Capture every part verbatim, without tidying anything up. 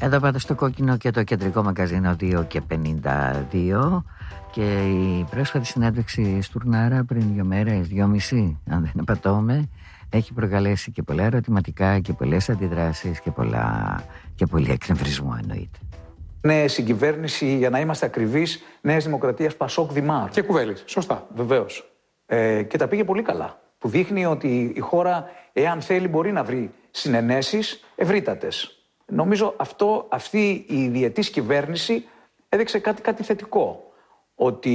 Εδώ πάτε στο κόκκινο και το κεντρικό μαγκαζίνο δύο και πενήντα δύο και η πρόσφατη συνέντευξη Στουρνάρα πριν δύο μέρες, δυόμιση αν δεν απατώμε, έχει προκαλέσει και πολλά ερωτηματικά και πολλές αντιδράσεις και, πολλά, και πολύ εκνευρισμό εννοείται. Ναι, συγκυβέρνηση, για να είμαστε ακριβείς, Νέας Δημοκρατίας Πασόκ Δημάρ. Και Κουβέλης, σωστά. Βεβαίως. Ε, και τα πήγε πολύ καλά. Που δείχνει ότι η χώρα, εάν θέλει, μπορεί να βρει συνενέσεις ευρύτατες. Νομίζω αυτό, αυτή η διετής κυβέρνηση έδειξε κάτι, κάτι θετικό. Ότι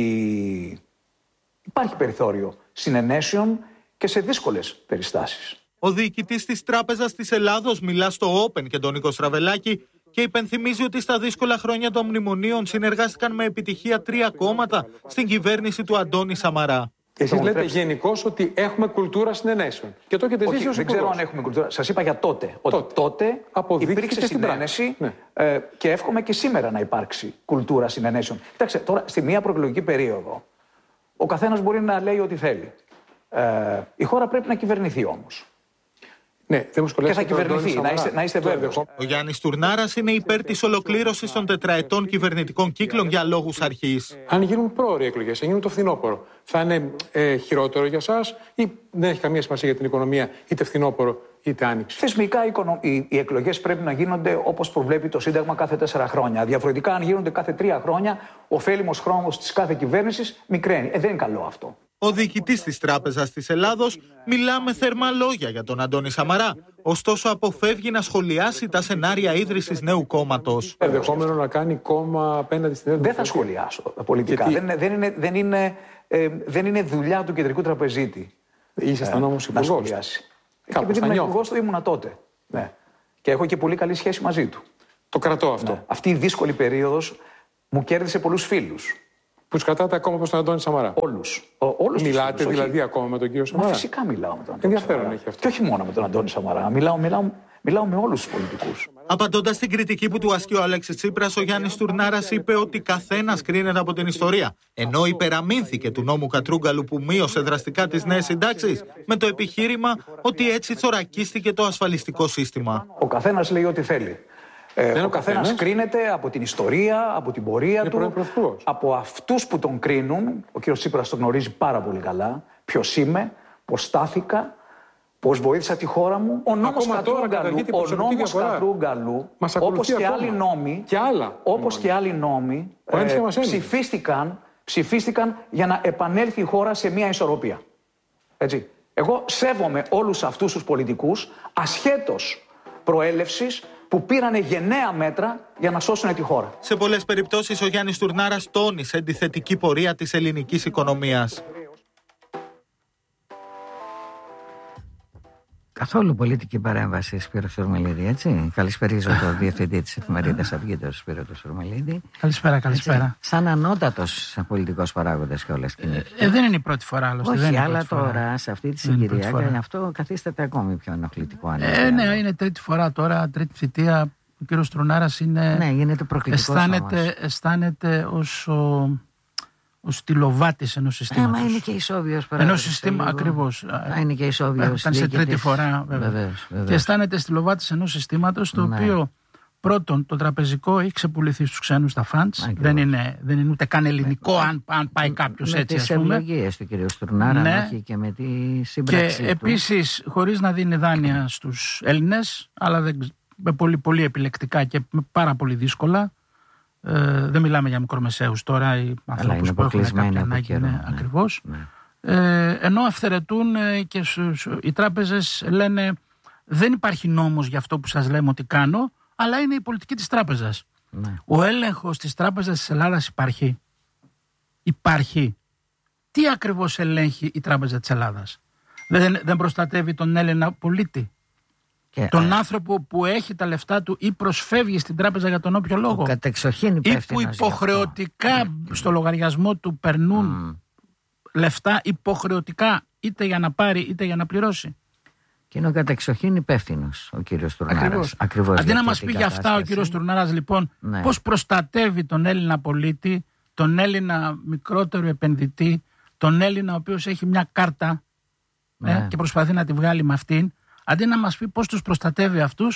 υπάρχει περιθώριο συνενέσεων και σε δύσκολες περιστάσεις. Ο διοικητής της Τράπεζας της Ελλάδος μιλά στο Open και τον Νίκο Στραβελάκη και υπενθυμίζει ότι στα δύσκολα χρόνια των μνημονίων συνεργάστηκαν με επιτυχία τρία κόμματα στην κυβέρνηση του Αντώνη Σαμαρά. Εσείς λέτε γενικώς ότι έχουμε κουλτούρα συνενέσεων. Και το έχετε ζήσει ως υπουργός. Δεν ξέρω αν έχουμε κουλτούρα. Σας είπα για τότε. Ότι τότε, τότε υπήρξε συνένεση ναι. ε, και εύχομαι και σήμερα να υπάρξει κουλτούρα συνενέσεων. Κοιτάξτε, τώρα στη μία προεκλογική περίοδο ο καθένας μπορεί να λέει ό,τι θέλει. Ε, η χώρα πρέπει να κυβερνηθεί όμως. Ναι, δεν και θα κυβερνηθεί, να είστε, να είστε βέβαιος. Ο Γιάννης Τουρνάρας είναι υπέρ της ολοκλήρωσης των τετραετών κυβερνητικών κύκλων για λόγους αρχής. Αν γίνουν πρόωροι εκλογές, αν γίνουν το φθινόπωρο, θα είναι ε, χειρότερο για σας ή δεν έχει καμία σημασία για την οικονομία, είτε φθινόπωρο είτε άνοιξη? Θεσμικά οι, οι εκλογές πρέπει να γίνονται όπως προβλέπει το Σύνταγμα κάθε τέσσερα χρόνια. Διαφορετικά, αν γίνονται κάθε τρία χρόνια, ο ωφέλιμος χρόνος της κάθε κυβέρνησης μικραίνει. Ε, δεν είναι καλό αυτό. Ο διοικητής της Τράπεζας της Ελλάδος μιλά με θερμά λόγια για τον Αντώνη Σαμαρά, ωστόσο αποφεύγει να σχολιάσει τα σενάρια ίδρυσης νέου κόμματος. Ενδεχόμενο να κάνει κόμμα απέναντι στην Ελλάδα. Δεν θα σχολιάσω πολιτικά. Δεν είναι, δεν, είναι, δεν, είναι, ε, δεν είναι δουλειά του κεντρικού τραπεζίτη. Ήσασταν ε, όμως υπουργός. Να σχολιάσει. Και επειδή ήμουν υπουργός, το ήμουνα τότε. Ναι. Και έχω και πολύ καλή σχέση μαζί του. Το κρατώ αυτό. Ναι. Αυτή η δύσκολη περίοδος μου κέρδισε πολλούς φίλους. Που τους κρατάτε ακόμα προς τον Αντώνη Σαμαρά? Όλους. Ο, όλους Μιλάτε φίλους, δηλαδή όχι... ακόμα με τον κύριο Σαμαρά? Μα φυσικά μιλάω με τον Αντώνη Ενδιαφέρον Σαμαρά. Έχει αυτό. Και όχι μόνο με τον Αντώνη Σαμαρά. Μιλάω, μιλάω, μιλάω με όλους τους πολιτικούς. Απαντώντας στην κριτική που του ασκεί ο Αλέξης Τσίπρας, ο Γιάννης Τουρνάρας είπε ότι καθένας κρίνεται από την ιστορία. Ενώ υπεραμείνθηκε του νόμου Κατρούγκαλου που μείωσε δραστικά τις νέες συντάξεις, με το επιχείρημα ότι έτσι θωρακίστηκε το ασφαλιστικό σύστημα. Ο καθένας λέει ό,τι θέλει. Ε, ο καθένας κρίνεται από την ιστορία, από την πορεία είναι του, από αυτούς που τον κρίνουν. Ο κύριος Τσίπρας το γνωρίζει πάρα πολύ καλά. Ποιος είμαι, πώς στάθηκα, πώς βοήθησα τη χώρα μου. Ο νόμος Κατρούγκαλου, ο νόμος Κατρούγκαλου όπως και άλλοι νόμοι, και άλλα όπως και άλλοι νόμοι ε, ψηφίστηκαν, ψηφίστηκαν για να επανέλθει η χώρα σε μια ισορροπία. Έτσι. Εγώ σέβομαι όλους αυτούς τους πολιτικούς, ασχέτως προέλευσης, που πήρανε γενναία μέτρα για να σώσουν τη χώρα. Σε πολλές περιπτώσεις ο Γιάννης Τουρνάρας τόνισε τη θετική πορεία της ελληνικής οικονομίας. Καθόλου πολιτική παρέμβαση, Σπύρο Σουρμελίδη, έτσι. Καλησπερίζω τον διευθυντή της εφημερίδας Αυγή, τον Σπύρο του Σουρμελίδη. Καλησπέρα, καλησπέρα. Έτσι, σαν ανώτατος πολιτικός παράγοντας και όλες τις. Ε, ε, δεν είναι η πρώτη φορά, άλλωστε. Όχι, δεν είναι αλλά τώρα, φορά, σε αυτή τη συγκυρία, αυτό καθίσταται ακόμη πιο ενοχλητικό. Αν ε, ναι, είναι τρίτη φορά τώρα, τρίτη θητεία. Ο κύριος Τουρνάρας είναι. Ναι, γίνεται προκλητικός. Αισθάνεται, αισθάνεται ως ο. Ο στυλοβάτης ενός συστήματος. Ε, μα είναι και ισόβιος παράδειγμα. Ενός συστήματος, ακριβώς. Α, είναι και ισόβιος. Ήταν σε τρίτη φορά, βέβαια. Βεβαίως, βεβαίως. Και αισθάνεται στυλοβάτης ενός συστήματος, το ναι. οποίο πρώτον το τραπεζικό έχει ξεπουληθεί στους ξένους τα φαντς. Δεν είναι, δεν είναι ούτε καν ελληνικό, με, αν, αν πάει κάποιος με έτσι, τις ας πούμε. Με τις ευλογίες του κ. Στουρνάρα, ναι. Όχι, και με τη σύμπραξη και του. επίσης, χωρίς να δίνει δάνεια στους Έλληνες, αλλά δεν, με πολύ, πολύ επιλεκτικά και πάρα πολύ δύσκολα. Ε, δεν μιλάμε για μικρομεσαίους τώρα, οι ανθρώπους που έχουν κάποια ανάγκη, ναι, ναι, ακριβώς. Ναι. Ε, ενώ αυθαιρετούν ε, και στους, οι τράπεζες λένε δεν υπάρχει νόμος για αυτό που σας λέμε ότι κάνω, αλλά είναι η πολιτική της τράπεζας. Ναι. Ο έλεγχος της Τράπεζας της Ελλάδας υπάρχει. Υπάρχει. Τι ακριβώς ελέγχει η Τράπεζα της Ελλάδας? Δεν, δεν προστατεύει τον Έλληνα πολίτη? Και, τον α... άνθρωπο που έχει τα λεφτά του ή προσφεύγει στην τράπεζα για τον όποιο λόγο, κατεξοχήν ή που υποχρεωτικά στο λογαριασμό του περνούν mm. λεφτά υποχρεωτικά, είτε για να πάρει είτε για να πληρώσει. Και είναι ο κατεξοχήν υπεύθυνος ο κύριος Τουρνάρας. Ακριβώς. Αντί να μας πει για αυτά ο κύριος Τουρνάρας, λοιπόν, ναι. πώς προστατεύει τον Έλληνα πολίτη, τον Έλληνα μικρότερο επενδυτή, τον Έλληνα ο οποίος έχει μια κάρτα, ναι. ε, και προσπαθεί να τη βγάλει με αυτήν. Αντί να μας πει πώς τους προστατεύει αυτούς,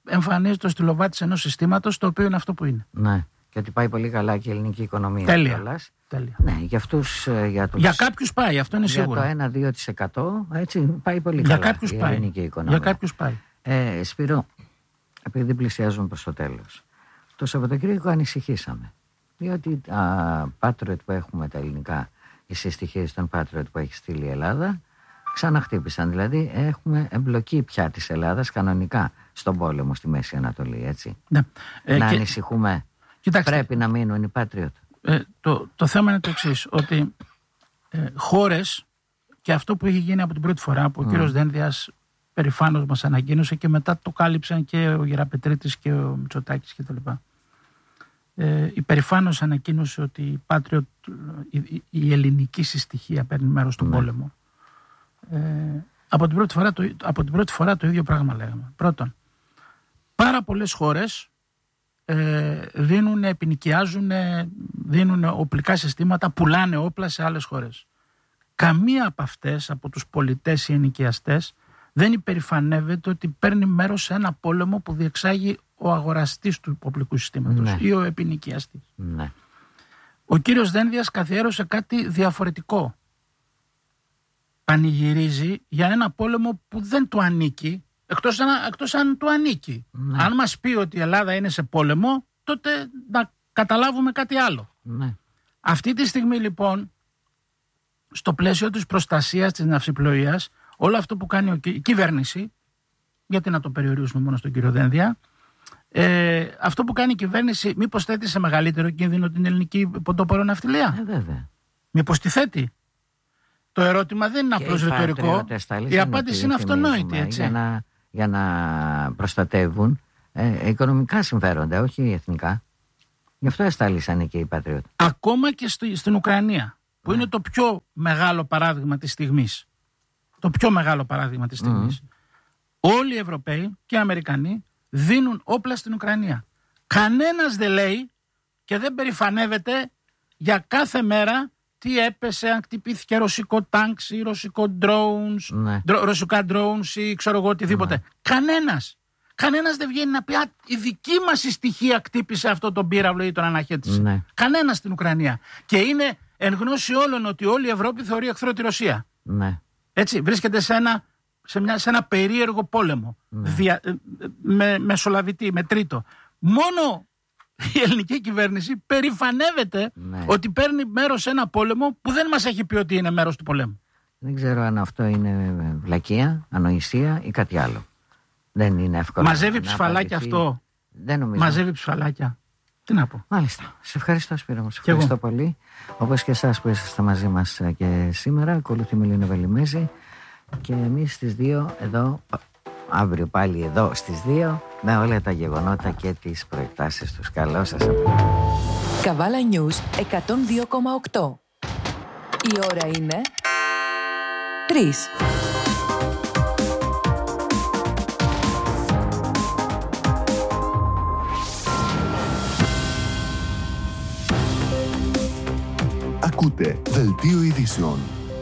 εμφανίζεται ο στυλοβάτης ενός συστήματος το οποίο είναι αυτό που είναι. Ναι. Και ότι πάει πολύ καλά και η ελληνική οικονομία. Τέλεια. Τέλεια. Ναι, για αυτούς, για, τους, για κάποιους πάει, αυτό είναι σίγουρο. Για το ένα με δύο τοις εκατό έτσι πάει πολύ για καλά κάποιους η πάει. ελληνική οικονομία. Για κάποιους πάει. Ε, Σπύρο, επειδή πλησιάζουμε προς το τέλος, το Σαββατοκύριακο ανησυχήσαμε. Διότι τα Patriot που έχουμε τα ελληνικά, οι συστοιχίες των Patriot που έχει στείλει η Ελλάδα, ξαναχτύπησαν. Δηλαδή έχουμε εμπλοκή πια της Ελλάδας κανονικά στον πόλεμο στη Μέση Ανατολή, έτσι. Ναι. Ε, να και... ανησυχούμε. Κοιτάξτε, πρέπει να μείνουν οι Patriot. Ε, το, το θέμα είναι το εξής, ότι ε, χώρες, και αυτό που είχε γίνει από την πρώτη φορά που ο mm. κύριος Δένδιας περηφάνως μας ανακοίνωσε και μετά το κάλυψαν και ο Γεραπετρίτης και ο Μητσοτάκης κτλ. Ε, η περηφάνως ανακοίνωσε ότι η Patriot, η, η ελληνική συστοιχία παίρνει μέρος στον mm. πόλεμο. Ε, από, την πρώτη φορά το, από την πρώτη φορά το ίδιο πράγμα λέγαμε. Πρώτον, πάρα πολλές χώρες ε, δίνουν, επινοικιάζουν, δίνουν οπλικά συστήματα, πουλάνε όπλα σε άλλες χώρες. Καμία από αυτές, από τους πολιτές ή ενοικιαστές, δεν υπερηφανεύεται ότι παίρνει μέρος σε ένα πόλεμο που διεξάγει ο αγοραστής του οπλικού συστήματος, ναι, ή ο επινοικιαστής. Ναι. Ο κύριος Δένδιας καθιέρωσε κάτι διαφορετικό. Πανηγυρίζει για ένα πόλεμο που δεν του ανήκει, εκτός αν, εκτός αν του ανήκει. Ναι. Αν μας πει ότι η Ελλάδα είναι σε πόλεμο, τότε να καταλάβουμε κάτι άλλο. Ναι. Αυτή τη στιγμή λοιπόν, στο πλαίσιο της προστασίας της ναυσιπλοείας, όλο αυτό που κάνει η κυβέρνηση, γιατί να το περιορίσουμε μόνο στον κύριο Δένδια, ε, αυτό που κάνει η κυβέρνηση μήπως θέτει σε μεγαλύτερο κίνδυνο την ελληνική ποντοπόρο ναυτιλία? Ε, βέβαια. Μήπως τη θέτει? Το ερώτημα δεν είναι απλώς ρητορικό. Η απάντηση είναι αυτονόητη, έτσι. Για να, για να προστατεύουν ε, οικονομικά συμφέροντα, όχι εθνικά. Γι' αυτό εστάλησαν και οι Patriot. Ακόμα και στη, στην Ουκρανία, που ναι, είναι το πιο μεγάλο παράδειγμα της στιγμής. Το πιο μεγάλο παράδειγμα της στιγμής. Mm. Όλοι οι Ευρωπαίοι και οι Αμερικανοί δίνουν όπλα στην Ουκρανία. Κανένας δεν λέει και δεν περηφανεύεται για κάθε μέρα τι έπεσε, αν χτυπήθηκε ρωσικό τάγκ ή ρωσικό drones, ναι, δρο, ρωσικά drones ή ξέρω εγώ οτιδήποτε. Ναι. Κανένας. Κανένας δεν βγαίνει να πει «Α, η δική μας η στοιχεία χτύπησε αυτό τον πύραυλο ή τον αναχέτησε». Ναι. Κανένας στην Ουκρανία. Και είναι εν γνώση όλων ότι όλη η Ευρώπη θεωρεί εχθρό τη Ρωσία. Ναι. Έτσι, βρίσκεται σε ένα, σε μια, σε ένα περίεργο πόλεμο. Ναι. Δια, με μεσολαβητή, με τρίτο. Μόνο η ελληνική κυβέρνηση περηφανεύεται, ναι, ότι παίρνει μέρος σε ένα πόλεμο που δεν μας έχει πει ότι είναι μέρος του πολέμου. Δεν ξέρω αν αυτό είναι βλακεία, ανοησία ή κάτι άλλο. Δεν είναι εύκολο. Μαζεύει ψηφαλάκια αυτό. Δεν νομίζω. Μαζεύει ψηφαλάκια. Τι να πω. Μάλιστα. Σε ευχαριστώ, Σπύρο μου. Σε ευχαριστώ εγώ πολύ. Όπως και εσάς που είσαστε μαζί μας και σήμερα. Ακολουθεί Μελίνα Βελιμέζη. Και εμείς στις δύο εδώ, αύριο πάλι εδώ στις δύο, με όλα τα γεγονότα και τις προεκτάσεις τους. Καλό σας απόγευμα. Καβάλα News εκατόν δύο κόμμα οκτώ. Η ώρα είναι τρεις. Ακούτε Δελτίο Ειδήσεων.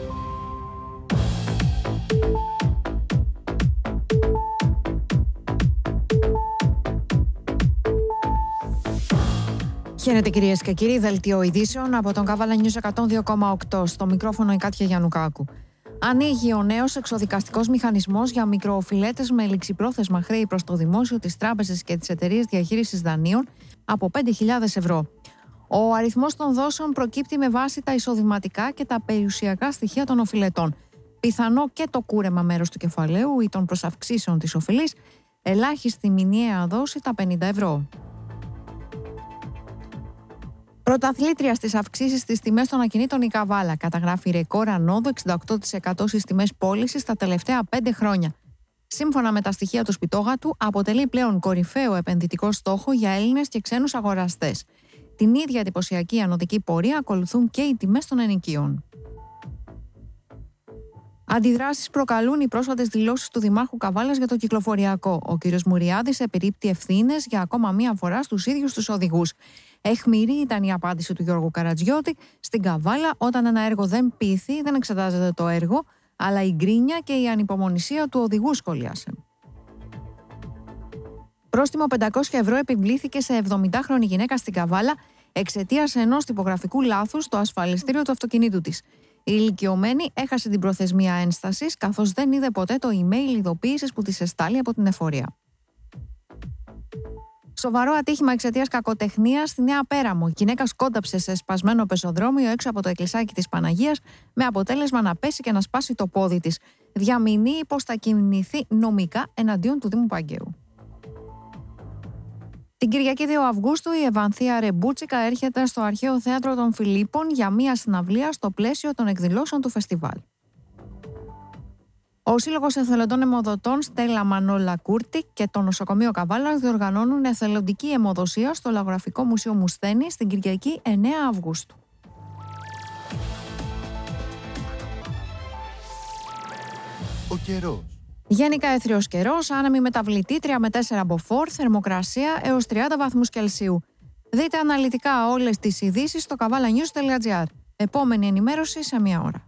Χαίρετε κυρίες και κύριοι, Δελτίο Ειδήσεων από τον Καβάλα News εκατόν δύο κόμμα οκτώ. Στο μικρόφωνο η Κάτια Γιαννουκάκου. Ανοίγει ο νέος εξοδικαστικός μηχανισμός για μικροοφιλέτες με ληξιπρόθεσμα χρέη προς το δημόσιο, τις τράπεζες και τις εταιρείες διαχείρισης δανείων από πέντε χιλιάδες ευρώ. Ο αριθμός των δόσεων προκύπτει με βάση τα εισοδηματικά και τα περιουσιακά στοιχεία των οφειλετών. Πιθανό και το κούρεμα μέρος του κεφαλαίου ή των προσαυξήσεων της οφειλής, ελάχιστη μηνιαία δόση τα πενήντα ευρώ. Πρωταθλήτρια στις αυξήσεις στις τιμές των ακινήτων η Καβάλα καταγράφει ρεκόρ ανόδου εξήντα οκτώ τοις εκατό στις τιμές πώλησης τα τελευταία πέντε χρόνια. Σύμφωνα με τα στοιχεία του Σπιτόγατου, αποτελεί πλέον κορυφαίο επενδυτικό στόχο για Έλληνες και ξένους αγοραστές. Την ίδια εντυπωσιακή ανωδική πορεία ακολουθούν και οι τιμές των ενοικίων. Αντιδράσεις προκαλούν οι πρόσφατες δηλώσεις του Δημάρχου Καβάλας για το κυκλοφοριακό. Ο κ. Μουριάδης επιρρύπτει ευθύνες για ακόμα μία φορά στους ίδιους τους οδηγούς. Αιχμηρή ήταν η απάντηση του Γιώργου Καρατζιώτη στην Καβάλα όταν ένα έργο δεν πείθει, δεν εξετάζεται το έργο, αλλά η γκρίνια και η ανυπομονησία του οδηγού, σχολιάσε. Πρόστιμο πεντακόσια ευρώ επιβλήθηκε σε εβδομηντάχρονη γυναίκα στην Καβάλα εξαιτίας ενός τυπογραφικού λάθους στο ασφαλιστήριο του αυτοκινήτου της. Η ηλικιωμένη έχασε την προθεσμία ένστασης, καθώς δεν είδε ποτέ το email ειδοποίησης που της εστάλει από την εφορία. Σοβαρό ατύχημα εξαιτίας κακοτεχνίας στη Νέα Πέραμο. Η γυναίκα σκόνταψε σε σπασμένο πεζοδρόμιο έξω από το εκκλησάκι της Παναγίας, με αποτέλεσμα να πέσει και να σπάσει το πόδι της. Διαμηνύει πως θα κινηθεί νομικά εναντίον του Δήμου Παγκαίου. Την Κυριακή δύο Αυγούστου η Ευανθία Ρεμπούτσικα έρχεται στο Αρχαίο Θέατρο των Φιλίππων για μία συναυλία στο πλαίσιο των εκδηλώσεων του φεστιβάλ. Ο Σύλλογος Εθελοντών Αιμοδοτών Στέλλα Μανόλα Κούρτη και το Νοσοκομείο Καβάλας διοργανώνουν εθελοντική αιμοδοσία στο Λαογραφικό Μουσείο Μουσθένη στην Κυριακή εννέα Αυγούστου. Ο καιρός. Γενικά έθριος καιρός, άνεμη μεταβλητή τρία με τέσσερα μποφόρ, θερμοκρασία έως τριάντα βαθμούς Κελσίου. Δείτε αναλυτικά όλες τις ειδήσεις στο καβάλα-news τελεία τζι άρ. Επόμενη ενημέρωση σε μία ώρα.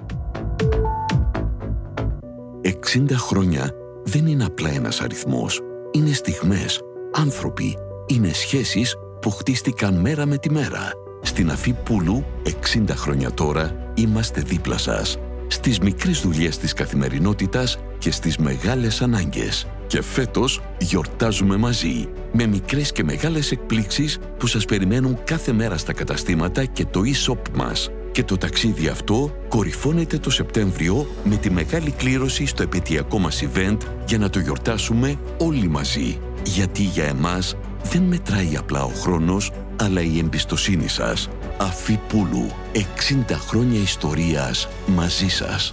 εξήντα χρόνια δεν είναι απλά ένας αριθμός. Είναι στιγμές, άνθρωποι, είναι σχέσεις που χτίστηκαν μέρα με τη μέρα. Στην Αφή Πούλου, εξήντα χρόνια τώρα, είμαστε δίπλα σας. Στις μικρές δουλειές της καθημερινότητας και στις μεγάλες ανάγκες. Και φέτος γιορτάζουμε μαζί, με μικρές και μεγάλες εκπλήξεις που σας περιμένουν κάθε μέρα στα καταστήματα και το e-shop μας. Και το ταξίδι αυτό κορυφώνεται το Σεπτέμβριο με τη μεγάλη κλήρωση στο επαιτειακό μας event για να το γιορτάσουμε όλοι μαζί. Γιατί για εμάς δεν μετράει απλά ο χρόνος, αλλά η εμπιστοσύνη σας. Αφή Πούλου, εξήντα χρόνια ιστορίας μαζί σας.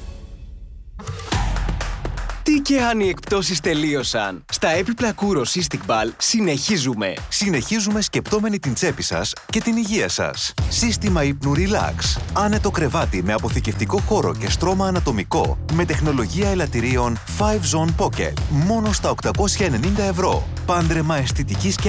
Τι και αν οι εκπτώσεις τελείωσαν. Στα έπιπλα Kuro Cystic Ball συνεχίζουμε. Συνεχίζουμε σκεπτόμενοι την τσέπη σας και την υγεία σας. Σύστημα ύπνου Relax. Άνετο κρεβάτι με αποθηκευτικό χώρο και στρώμα ανατομικό. Με τεχνολογία ελαττηρίων φάιβ Zone Pocket. Μόνο στα οκτακόσια ενενήντα ευρώ. Πάντρεμα αισθητικής και